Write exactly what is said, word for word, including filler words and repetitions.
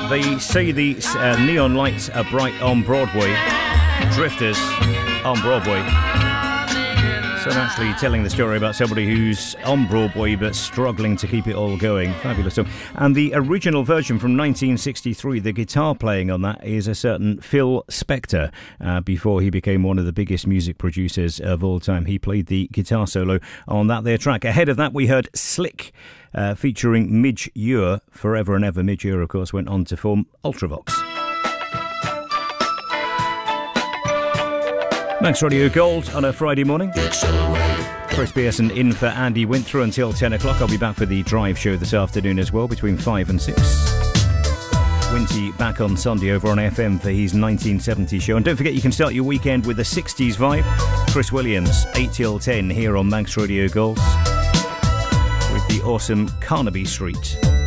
They say the uh, neon lights are bright on Broadway. Drifters on Broadway. So I'm actually telling the story about somebody who's on Broadway but struggling to keep it all going. Fabulous song. And the original version from nineteen sixty-three, the guitar playing on that is a certain Phil Spector. Uh, before he became one of the biggest music producers of all time, he played the guitar solo on that there track. Ahead of that, we heard Slick uh, featuring Midge Ure, Forever and Ever. Midge Ure, of course, went on to form Ultravox. Manx Radio Gold on a Friday morning. Chris Pearson in for Andy Winthrow until ten o'clock. I'll be back for the drive show this afternoon as well, between five and six. Winty back on Sunday over on F M for his nineteen seventy show. And don't forget, you can start your weekend with a sixties vibe. Chris Williams, eight till ten here on Manx Radio Gold with the awesome Carnaby Street.